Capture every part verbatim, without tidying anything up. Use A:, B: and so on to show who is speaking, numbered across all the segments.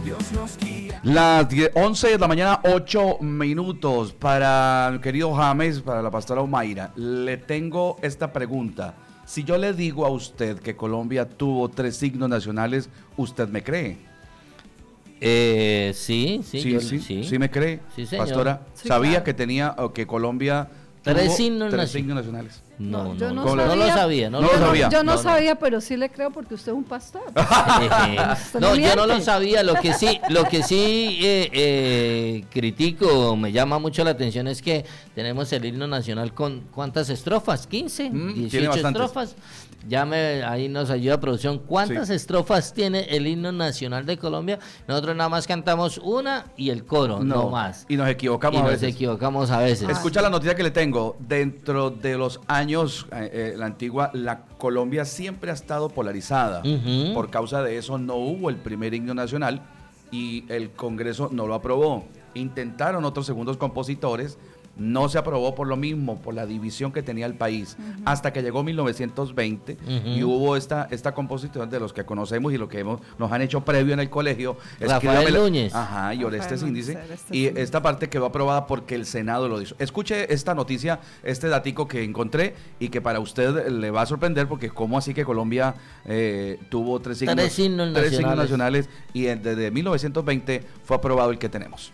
A: Las once de la mañana, ocho minutos. Para el querido James, para la pastora Omaira, le tengo esta pregunta. Si yo le digo a usted que Colombia tuvo tres signos nacionales, ¿usted me cree?
B: Eh, sí, sí,
A: Sí,
B: yo,
A: sí,
B: sí.
A: sí me cree.
B: Sí, señor.
A: Pastora,
C: Sí,
A: ¿sabía
C: claro.
A: que tenía, o que Colombia tuvo
B: Tres signos
A: tres
B: naci-
A: signos nacionales?
B: No,
C: No,
B: no,
C: yo
B: no,
C: no
B: no
C: sabía.
B: lo sabía. No,
A: No
B: lo
A: lo
C: Yo
A: sabía.
C: Yo no,
B: No, no.
C: sabía, pero sí le creo porque usted es un pastor.
B: Eh,
C: Usted
B: no,
C: no
B: yo no lo
C: miente.
B: sabía. Lo que sí, lo que sí eh, eh, critico, me llama mucho la atención es que tenemos el himno nacional con ¿cuántas estrofas? ¿quince?
A: Mm, tiene
B: ¿dieciocho
A: bastantes.
B: estrofas? Ya me, ahí nos ayuda producción. ¿Cuántas
A: Sí.
B: estrofas tiene el himno nacional de Colombia? Nosotros nada más cantamos una y el coro, no, más.
A: Y nos equivocamos
B: Y
A: a
B: nos
A: veces.
B: equivocamos a veces.
A: Escucha la noticia que le tengo. Dentro de los años, eh, eh, la antigua, la Colombia siempre ha estado polarizada.
B: Ujú.
A: Por causa de eso no hubo el primer himno nacional y el Congreso no lo aprobó. Intentaron otros segundos compositores, no se aprobó por lo mismo, por la división que tenía el país, uh-huh. hasta que llegó mil novecientos veinte uh-huh. y hubo esta, esta composición de los que conocemos y lo que hemos, nos han hecho previo en el colegio.
B: Rafael Núñez.
A: Ajá, y Orestes
C: Rafael
A: Índice.
C: Núñez, Orestes
A: Y
C: Índice.
A: esta parte quedó aprobada porque el Senado lo hizo. Escuche esta noticia, este datico que encontré y que para usted le va a sorprender porque cómo así que Colombia eh, tuvo tres signos,
B: tres signos
A: tres
B: nacionales.
A: signos nacionales y desde mil novecientos veinte fue aprobado el que tenemos.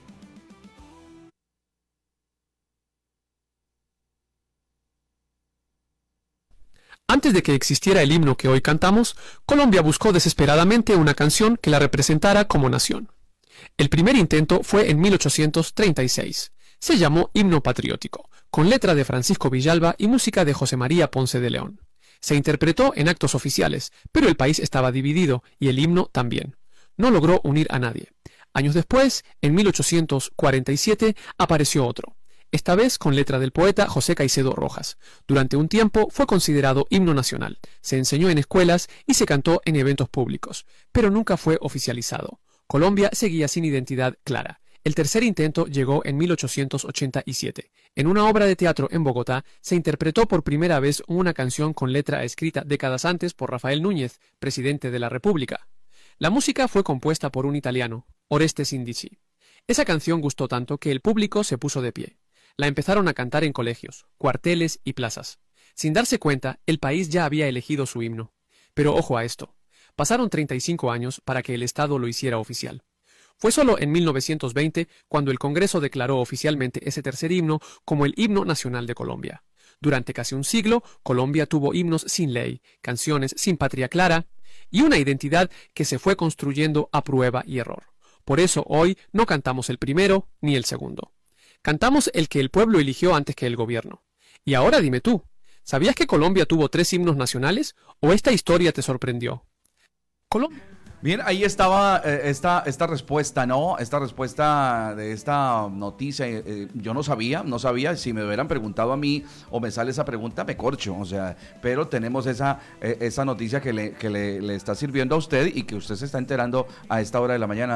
D: Antes de que existiera el himno que hoy cantamos, Colombia buscó desesperadamente una canción que la representara como nación. El primer intento fue en mil ochocientos treinta y seis. Se llamó Himno Patriótico, con letra de Francisco Villalba y música de José María Ponce de León. Se interpretó en actos oficiales, pero el país estaba dividido y el himno también. No logró unir a nadie. Años después, en mil ochocientos cuarenta y siete, apareció otro. Esta vez con letra del poeta José Caicedo Rojas. Durante un tiempo fue considerado himno nacional, se enseñó en escuelas y se cantó en eventos públicos, pero nunca fue oficializado. Colombia seguía sin identidad clara. El tercer intento llegó en mil ochocientos ochenta y siete. En una obra de teatro en Bogotá se interpretó por primera vez una canción con letra escrita décadas antes por Rafael Núñez, presidente de la República. La música fue compuesta por un italiano, Orestes Índice. Esa canción gustó tanto que el público se puso de pie. La empezaron a cantar en colegios, cuarteles y plazas. Sin darse cuenta, el país ya había elegido su himno. Pero ojo a esto, pasaron treinta y cinco años para que el Estado lo hiciera oficial. Fue solo en mil novecientos veinte cuando el Congreso declaró oficialmente ese tercer himno como el himno nacional de Colombia. Durante casi un siglo, Colombia tuvo himnos sin ley, canciones sin patria clara y una identidad que se fue construyendo a prueba y error. Por eso hoy no cantamos el primero ni el segundo. Cantamos el que el pueblo eligió antes que el gobierno. Y ahora dime tú, ¿sabías que Colombia tuvo tres himnos nacionales o esta historia te sorprendió? Colombia.
A: Bien, ahí estaba eh, esta, esta respuesta, ¿no? Esta respuesta de esta noticia. Eh, yo no sabía, no sabía. Si me hubieran preguntado a mí o me sale esa pregunta, me corcho. O sea, pero tenemos esa, eh, esa noticia que, le, que le, le está sirviendo a usted y que usted se está enterando a esta hora de la mañana.